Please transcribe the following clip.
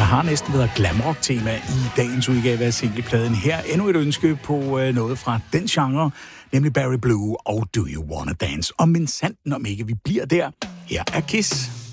har næsten været glamrock-tema i dagens udgave af singlepladen. Her endnu et ønske på noget fra den genre, nemlig Barry Blue og Do You Wanna Dance. Og men sandt om ikke vi bliver der, her er Kiss.